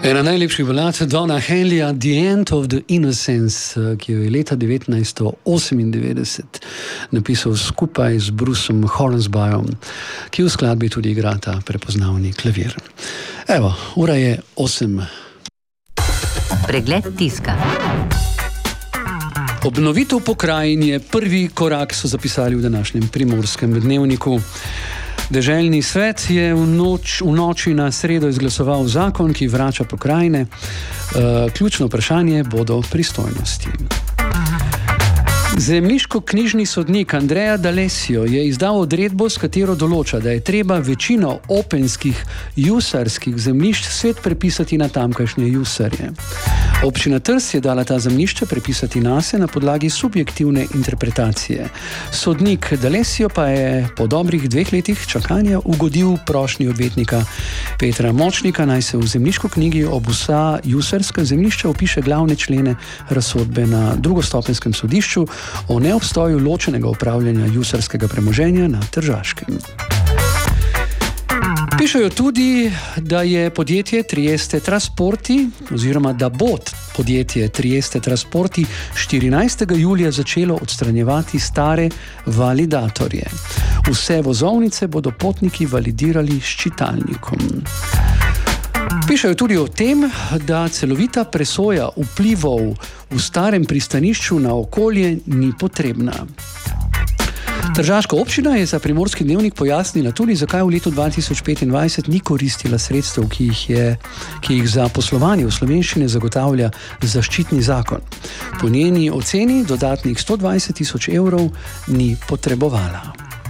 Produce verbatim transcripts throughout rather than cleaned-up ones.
Ena najlepših balad Dona Henleya, The End of the Innocence, ki jo je leta devetnajststo osemindevetdeset napisal skupaj z Bruceom Hornsbyom, ki v skladbi tudi igra ta prepoznavni klavir. Evo, ura je osem. Pregled tiska. Obnovitev pokrajin je prvi korak, so zapisali v današnjem Primorskem dnevniku. Deželni svet je v, noč, v noči na sredo izglasoval zakon, ki vrača pokrajine. E, ključno vprašanje bodo pristojnosti. Zemljiško-knjižni sodnik Andrea D'Alessio je izdal odredbo, s katero določa, da je treba večino openskih jusarskih zemljišč svet prepisati na tamkajšnje jusarje. Občina Trst je dala ta zemljišča prepisati nase na podlagi subjektivne interpretacije. Sodnik D'Alessio pa je po dobrih dveh letih čakanja ugodil prošnji odvetnika Petra Močnika, naj se v zemljiško knjigi ob vsa jusarska zemljišča opiše glavne člene razsodbe na drugostopenskem sodišču o neobstoju ločenega upravljanja jusarskega premoženja na Tržaškem. Pišejo tudi, da je podjetje Trieste Transporti, oziroma da bo podjetje Trieste Transporti štirinajstega julija začelo odstranjevati stare validatorje. Vse vozovnice bodo potniki validirali s čitalnikom. Pišejo tudi o tem, da celovita presoja vplivov v starem pristanišču na okolje ni potrebna. Tržaška občina je za Primorski dnevnik pojasnila tudi, zakaj v letu dva tisoč petindvajset ni koristila sredstev, ki jih, je, ki jih za poslovanje v slovenščini zagotavlja zaščitni zakon. Po njeni oceni dodatnih sto dvajset tisoč evrov ni potrebovala.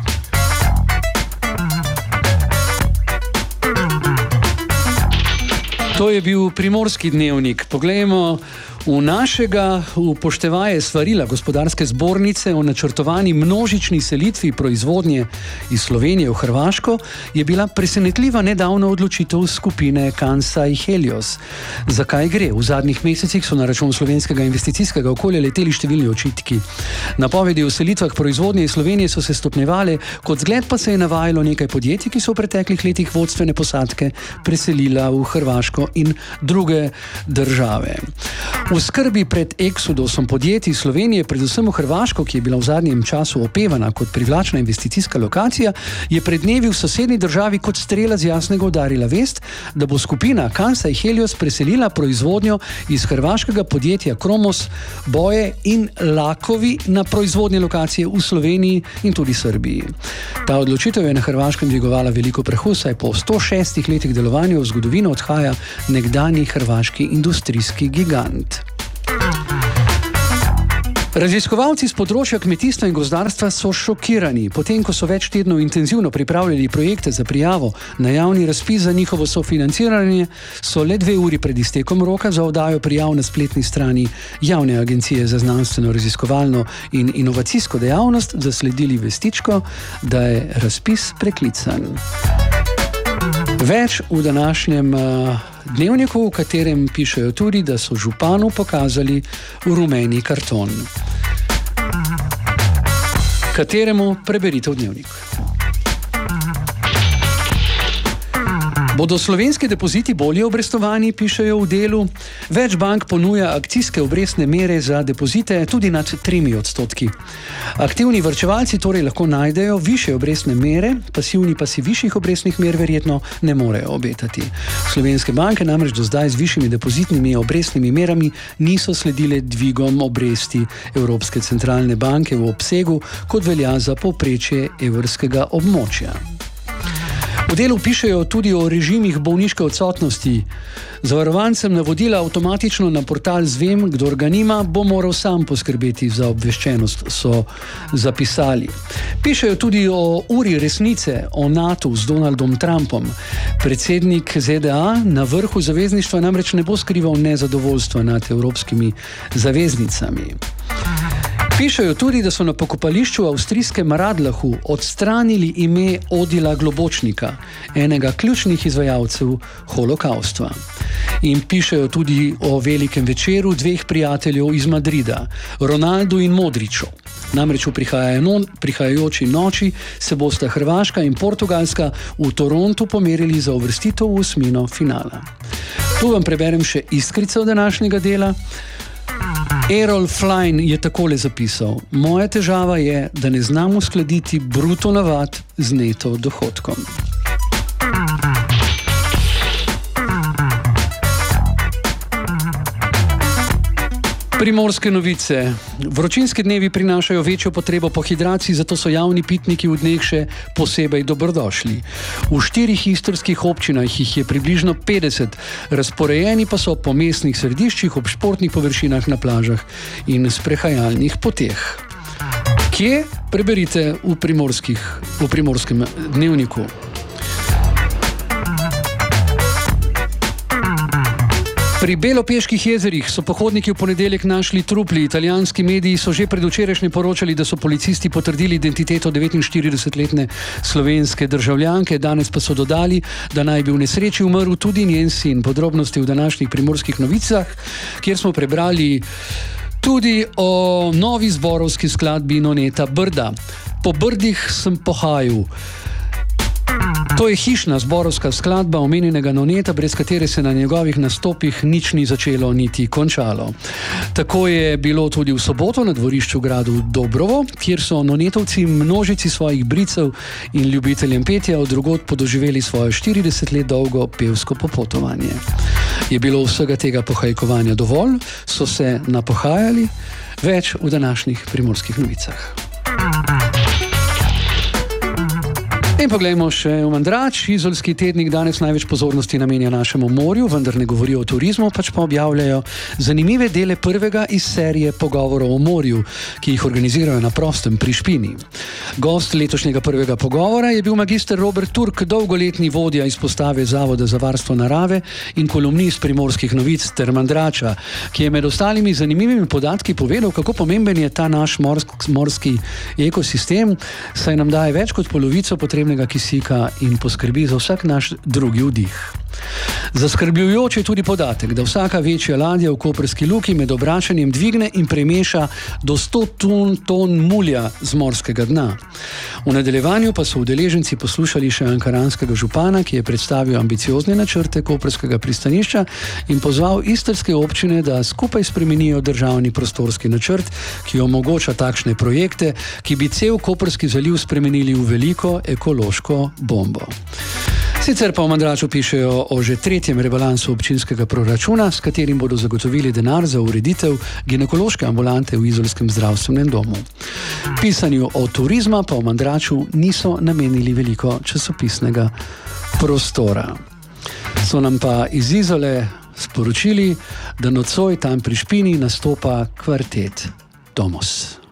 To je bil Primorski dnevnik. Poglejmo v našega, upoštevaje svarila gospodarske zbornice o načrtovani množični selitvi proizvodnje iz Slovenije v Hrvaško, je bila presenetljiva nedavna odločitev skupine Kansai Helios. Zakaj gre? V zadnjih mesecih so na račun slovenskega investicijskega okolja leteli številni očitki. Napovedi o selitvah proizvodnje iz Slovenije so se stopnjevale, kot zgled pa se je navajalo nekaj podjetij, ki so v preteklih letih vodstvene posadke preselila v Hrvaško in druge države. V skrbi pred eksodusom podjetij Slovenije, predvsem v Hrvaško, ki je bila v zadnjem času opevana kot privlačna investicijska lokacija, je pred dnevi v sosednji državi kot strela z jasnega udarila vest, da bo skupina Kansai Helios preselila proizvodnjo iz hrvaškega podjetja Kromos, boje in lakovi na proizvodnje lokacije v Sloveniji in tudi Srbiji. Ta odločitev je na Hrvaškem dvigovala veliko prahu, saj po sto šestih letih delovanja v zgodovino odhaja nekdanji hrvaški industrijski gigant. Raziskovalci z področja kmetijstva in gozdarstva so šokirani. Potem, ko so več tednov intenzivno pripravljali projekte za prijavo na javni razpis za njihovo sofinanciranje, so le dve uri pred iztekom roka za oddajo prijav na spletni strani Javne agencije za znanstveno, raziskovalno in inovacijsko dejavnost zasledili vestičko, da je razpis preklican. Več v današnjem uh, dnevniku, v katerem pišejo tudi, da so županu pokazali rumeni karton. Kateremu preberite v dnevnik. Bodo slovenski depoziti bolje obrestovani, pišejo v Delu. Več bank ponuja akcijske obrestne mere za depozite tudi nad tremi odstotki. Aktivni varčevalci torej lahko najdejo višje obrestne mere, pasivni pa si višjih obrestnih mer verjetno ne morejo obetati. Slovenske banke namreč do zdaj z višjimi depozitnimi obrestnimi merami niso sledile dvigom obresti Evropske centralne banke v obsegu, kot velja za povprečje evrskega območja. V Delu pišejo tudi o režimih bolniške odsotnosti. Zavarovancem navodila avtomatično na portal Zvem, kdor ga nima, bo moral sam poskrbeti za obveščenost, so zapisali. Pišejo tudi o uri resnice o NATO z Donaldom Trumpom. Predsednik Z D A na vrhu zavezništva namreč ne bo skrival nezadovoljstva nad evropskimi zaveznicami. Pišejo tudi, da so na pokopališču v avstrijskem Radlahu odstranili ime Odila Globočnika, enega ključnih izvajalcev holokaustva. In pišejo tudi o velikem večeru dveh prijateljev iz Madrida, Ronaldu in Modriću. Namreč v prihajajoči noči se bosta Hrvaška in Portugalska v Torontu pomerili za uvrstitev v osmino finala. Tu vam preberem še iskrico današnjega dela. Errol Flynn je takole zapisal: moja težava je, da ne znamo uskladiti bruto navad z neto dohodkom. Primorske novice. Vročinski dnevi prinašajo večjo potrebo po hidraciji, zato so javni pitniki v dneh še posebej dobrodošli. V štirih istrskih občinah jih je približno petdeset, razporejeni pa so po mestnih središčih, ob športnih površinah, na plažah in sprehajalnih poteh. Kje? Preberite v, v Primorskem dnevniku. Pri Belopeških jezerih so pohodniki v ponedeljek našli trupli. Italijanski mediji so že predvčerajšnjem poročali, da so policisti potrdili identiteto devetinštiridesetletne slovenske državljanke. Danes pa so dodali, da naj bi v nesreči umrl tudi njen sin. Podrobnosti v današnjih Primorskih novicah, kjer smo prebrali tudi o novi zborovski skladbi Noneta Brda. Po brdih sem pohajal. To je hišna zborovska skladba omenjenega Noneta, brez katere se na njegovih nastopih nič ni začelo niti končalo. Tako je bilo tudi v soboto na dvorišču v gradu Dobrovo, kjer so Nonetovci množici svojih bricev in ljubiteljem petja od drugod podoživeli svoje štirideset let dolgo pevsko popotovanje. Je bilo vsega tega pohajkovanja dovolj? So se napohajali? Več v današnjih Primorskih novicah. In poglejmo še v Mandrač. Izolski tednik danes največ pozornosti namenja našemu morju, vendar ne govorijo o turizmu, pač pa objavljajo zanimive dele prvega iz serije pogovorov o morju, ki jih organizirajo na prostem pri Špini. Gost letošnjega prvega pogovora je bil magister Robert Turk, dolgoletni vodja izpostave Zavoda za varstvo narave in kolumnist Primorskih novic ter Mandrača, ki je med ostalimi zanimivimi podatki povedal, kako pomemben je ta naš morsk, morski ekosistem, saj nam daje več kot polovico potrebnega kisika in poskrbi za vsak naš drugi vdih. Zaskrbljujoč je tudi podatek, da vsaka večja ladja v koprski luki med obračanjem dvigne in premeša do sto ton, ton mulja z morskega dna. V nadaljevanju pa so udeleženci poslušali še ankaranskega župana, ki je predstavil ambiciozne načrte koprskega pristanišča in pozval istrske občine, da skupaj spremenijo državni prostorski načrt, ki omogoča takšne projekte, ki bi cel koprski zaliv spremenili v veliko ekološko bombo. Sicer pa v Mandraču pišejo o že tretjem rebalansu občinskega proračuna, s katerim bodo zagotovili denar za ureditev ginekološke ambulante v izolskem zdravstvenem domu. Pisanju o turizma pa v Mandraču niso namenili veliko časopisnega prostora. So nam pa iz Izole sporočili, da nocoj tam pri Špini nastopa kvartet Tomos.